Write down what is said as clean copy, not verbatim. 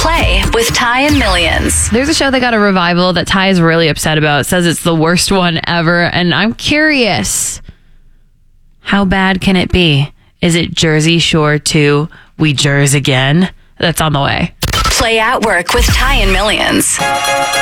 Play with Ty and Millions. There's a show that got a revival that Ty is really upset about. Says it's the worst one ever. And I'm curious, how bad can it be? Is it Jersey Shore 2, We Jers Again? That's on the way. Play at Work with Ty and Millions.